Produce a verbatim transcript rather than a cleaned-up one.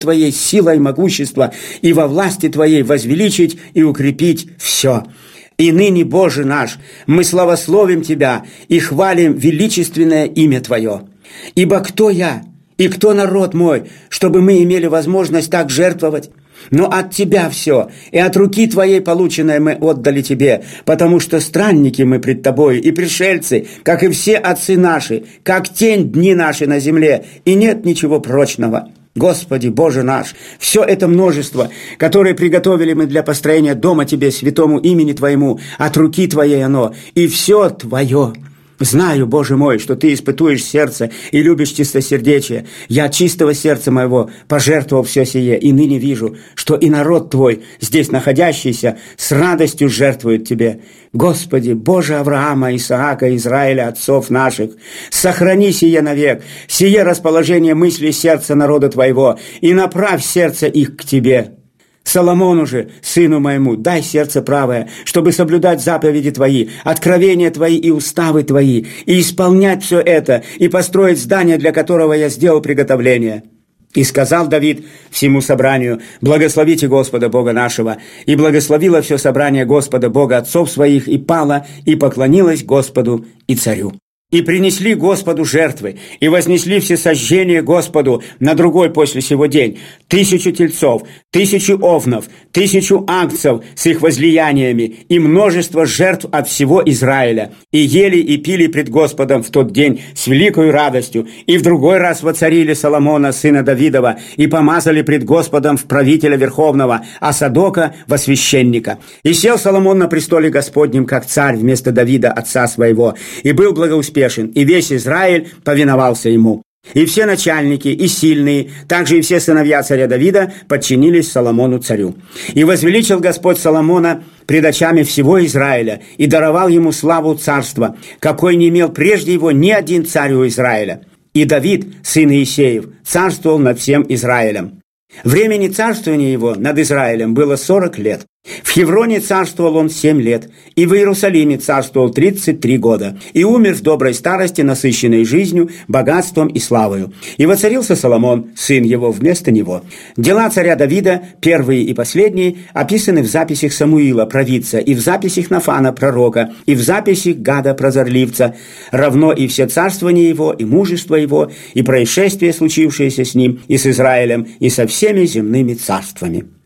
Твоей силой и могущества, и во власти Твоей возвеличить и укрепить все. И ныне, Боже наш, мы славословим Тебя и хвалим величественное имя Твое. Ибо кто я и кто народ мой, чтобы мы имели возможность так жертвовать? Но от Тебя все, и от руки Твоей полученное мы отдали Тебе, потому что странники мы пред Тобою, и пришельцы, как и все отцы наши, как тень дни наши на земле, и нет ничего прочного. Господи, Боже наш, все это множество, которое приготовили мы для построения дома Тебе, святому имени Твоему, от руки Твоей оно, и все Твое. Знаю, Боже мой, что Ты испытуешь сердце и любишь чистосердечие. Я от чистого сердца моего пожертвовал все сие, и ныне вижу, что и народ Твой, здесь находящийся, с радостью жертвует Тебе. Господи, Боже Авраама, Исаака, Израиля, отцов наших, сохрани сие навек, сие расположение мысли сердца народа Твоего, и направь сердце их к Тебе. Соломону же, сыну моему, дай сердце правое, чтобы соблюдать заповеди Твои, откровения Твои и уставы Твои, и исполнять все это, и построить здание, для которого я сделал приготовление». И сказал Давид всему собранию: «Благословите Господа Бога нашего». И благословило все собрание Господа Бога отцов своих, и пало, и поклонилось Господу и царю. И принесли Господу жертвы, и вознесли всесожжение Господу на другой после сего день тысячу тельцов, тысячу овнов, тысячу агнцев с их возлияниями и множество жертв от всего Израиля. И ели и пили пред Господом в тот день с великою радостью. И в другой раз воцарили Соломона, сына Давидова, и помазали пред Господом в правителя верховного, а Садока во священника. И сел Соломон на престоле Господнем, как царь вместо Давида, отца своего, и был благоуспешен, и весь Израиль повиновался ему. И все начальники, и сильные, также и все сыновья царя Давида подчинились Соломону царю. И возвеличил Господь Соломона пред очами всего Израиля, и даровал ему славу царства, какой не имел прежде его ни один царь у Израиля. И Давид, сын Иисеев, царствовал над всем Израилем. Времени царствования его над Израилем было сорок лет. В Хевроне царствовал он семь лет, и в Иерусалиме царствовал тридцать три года, и умер в доброй старости, насыщенной жизнью, богатством и славою. И воцарился Соломон, сын его, вместо него. Дела царя Давида, первые и последние, описаны в записях Самуила, провидца, и в записях Нафана, пророка, и в записях Гада, прозорливца, равно и все царствование его, и мужество его, и происшествия, случившиеся с ним, и с Израилем, и со всеми земными царствами.